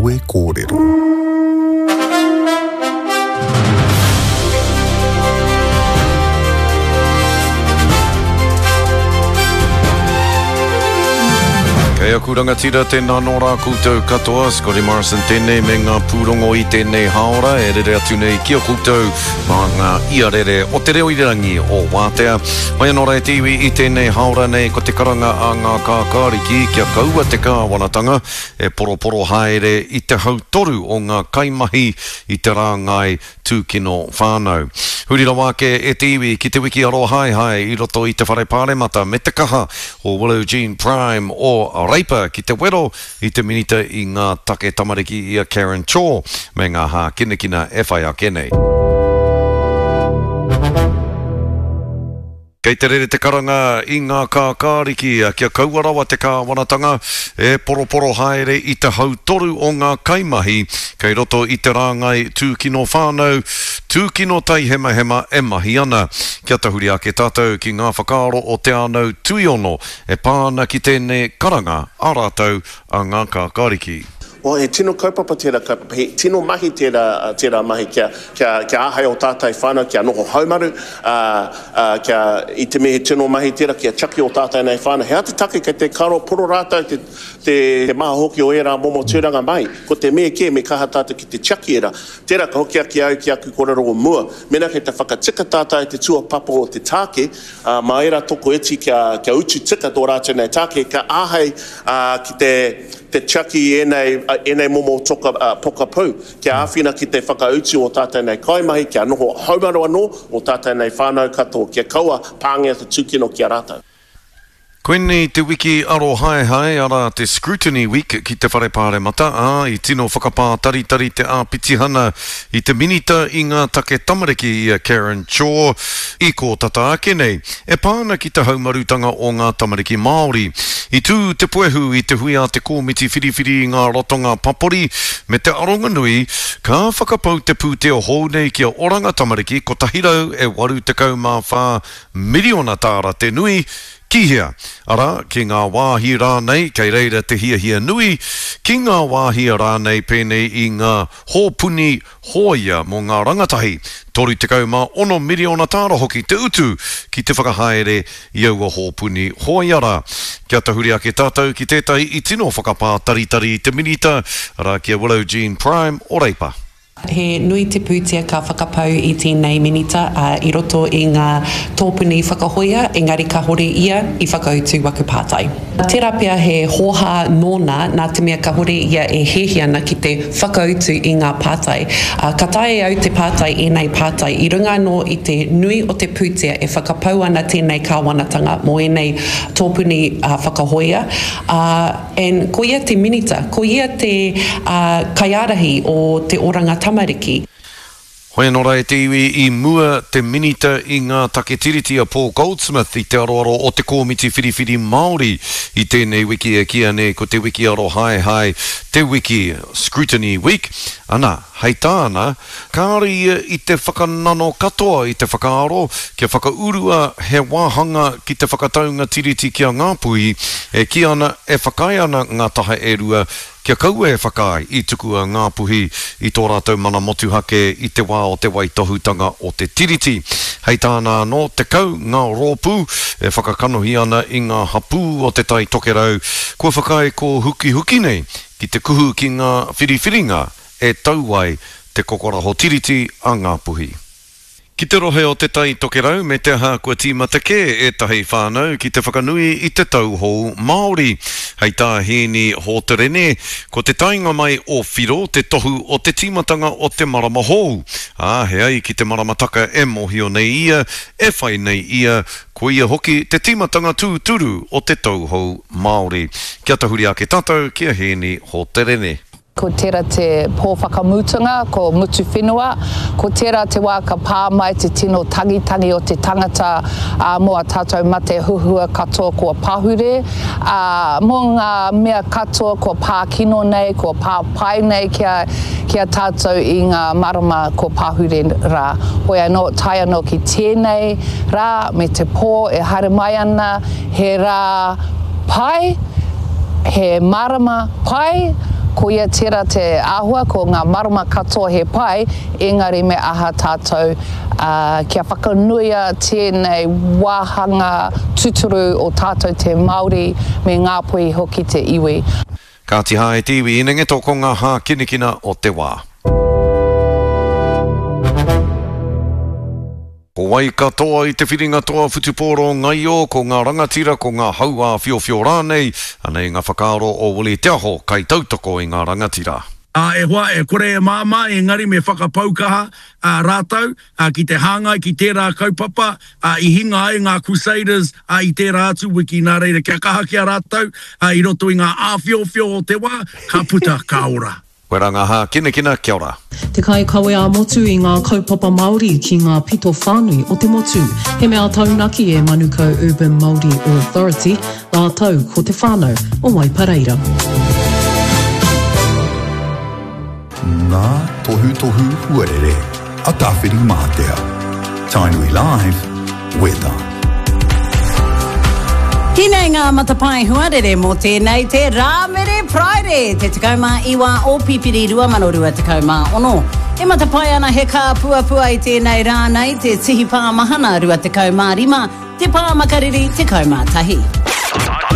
Aue Kōrero. Kei aku rangatira tēnā nō rā koutou katoa, Scotty Morrison tēnei me ngā pūrongo i tēnei haora, e rere atu nei kia koutou mā ngā iarere o te reo irangi o Wātea. Mai anō rā e tiwi i tēnei haora nei ko te karanga a ngā kākāriki kia kaua te kāwanatanga, e poroporo haere i te hautoru o ngā kaimahi i te rāngai tūkino whānau. Hurira wāke e tiwi ki te wiki aro hai i roto i te whare pāremata me te kaha o Willow Jean Prime o Reipa ki te wero i te minita i ngā take tamariki i a Karen Shaw me ngā hā kinekina e whai a kenei. Kei te rere te karanga i ngā kākāriki kia kauarawa te kāwanatanga e poroporo haere i te hautoru o ngā kaimahi kei roto i te rāngai tūkino whānau, tūkino tai hema e mahi ana. Kia tahuri ake tātou ki ngā whakaaro o te anau tuiono e pāna ki tēnei karanga a rātou a ngā kākāriki. O e tino kaupapa tērā kaupapa, tino mahi tērā mahi kia ahai o tātai whānau, kia noho haumaru, kia i te mehe tino mahi tērā, kia chaki o tātai nei whānau. Hea te take kei te karo poro rātou te maha hoki o era momo tūranga mai, ko te mea ke me kaha tātou ki te chaki era. Tērā ka hoki aki au ki aku korero o mua, mena kei te whakatika tātai te tua papo o te tāke, ma era toko eti kia utu tika tō rātou nei tāke, ka ahai ki te chaki enei momo toka pokapau, kia āwhina ki te whakautu o tātai nei kaimahi, kia noho haumaru anō o tātai nei whānau katoa, kia kaua pāngia te tūkino kia rātou. Koenei te wiki aro hai ara te Scrutiny Week ki te whare pāremata, i tino whakapā tari te āpitihana i te minita i ngā take tamariki i a Karen Shaw i ko tata ake nei, e pāna ki te haumarutanga o ngā tamariki Māori. I tū te puehu i te hui a te kōmiti whiriwhiri i ngā rotonga papori, me te aronga nui, ka whakapau te pūteo hou nei kia oranga tamariki ko tahirau e 84 miliona tāra te nui, kihia. Ara, ki ngā wāhi rānei, kei reira te hia nui, ki ngā wāhi rānei pēnei i ngā hōpuni hōia mō ngā rangatahi. Toru te kauma 1 miliona tāra hoki te utu ki te whakahaere i aua hōpuni hōiara. Kia tahuri ake tātou ki tētai i tino whakapā tari te minita, ara kia Willow Jean Prime o Reipa. He nui te pūtia ka whakapau i tēnei minita i roto i ngā tōpuni whakahoia, engari ka hore ia i whakautu waku pātai. Tērā pia he hoha nōna nā te mea ka hore ia e hehi ana ki te whakautu i ngā pātai. Ka tae au te pātai e nei pātai i runga no i te nui o te pūtia e whakapau ana tēnei kāwanatanga mō e nei tōpuni whakahoia. Ko ia te minita, ko ia te kaiarahi o te oranga tamariki. Hoi anō rā e te iwi i mua te minita i ngā take tiriti a Paul Goldsmith i te aroaro o te kōmiti whiriwhiri Māori i tēnei wiki e kia ne ko te wiki aro hai te wiki Scrutiny Week. Ana, hei tāna, kāri i te whakanano katoa i te whakaaro, kia whakaurua he wāhanga ki te whakataunga tiriti kia ngāpui, e kia ana e whakai ana ngā taha e rua, kia kaua e whakai i tuku a ngāpuhi i tō rātou mana motuhake i te wā o te waitohutanga o te tiriti. Hei tāna no te kau ngā rōpū e whakakanohi ana i ngā hapū o te tai tokerau, kua whakai ko huki nei ki te kuhu ki ngā whiriwhiringa e tauai te kokoraho tiriti a ngāpuhi. Ki te rohe o te tai tokerau me te aha kua tīmata ke e tahi whānau ki te whakanui i te tauhou Māori. Hei tā hēni hō te rene, ko te tainga mai o whiro te tohu o te tīmatanga o te marama hou. Hei ki te maramataka e mohio nei ia, e whai nei ia, ko ia hoki te tīmatanga tūturu o te tauhou Māori. Kia tahuri ake tātou, kia hēni hō te rene. Ko tērā te pōwhakamutunga, ko mutu whenua, ko tērā te wā ka pā mai te tino tangitangi o te tangata moa tātou mate huhua katoa kua pahure, mo ngā mea katoa kua pā kino nei, kua pā pai nei kia tātou i ngā marama kua pahure rā. Hoi anō, tai anō ki tēnei rā, me te pō e haere mai ana, he rā pai, he marama pai, Ko ia tira te āhua ko ngā marama katoa he pai, engari me aha tātou kia whakanuia tēnei wāhanga tuturu o tātou te Māori me Ngāpuhi hoki te iwi. Ka te hae tiwi inenge tōko ngā hā kinikina o te wā. Ko wai katoa i te whiringa toa whutupōro ngai o ko ngā rangatira ko ngā haua whiowhio rānei, anei ngā whakaaro o wuli te aho kai tautoko i ngā rangatira. E hoa e kore e māma e ngari me whakapaukaha rātau ki te hāngai ki tērā kaupapa i hinga ai ngā Crusaders i tērā atu wiki nā reira kia kaha kia rātau i roto i ngā āwhiowhio o te wā ka puta ka ora. Wera ngā hā kinekina kia ora. Te kai kawe a motu i ngā kaupapa Māori ki ngā pito whānui o te motu. He mea taunaki e Manukau Urban Māori Authority, ngā tau ko te whānau o Waipareira. Ngā tohu huarere, a tawhiri mātea. Tainui Live, weather. Tēnei ngā matapai huarere mō tēnei te Rāmere Friday, te takauma iwa o pipiri 2026. E matapai ana he kā puapua i tēnei rānei te tihi pāmahana 2025, te pāmakariri te kaumātahi.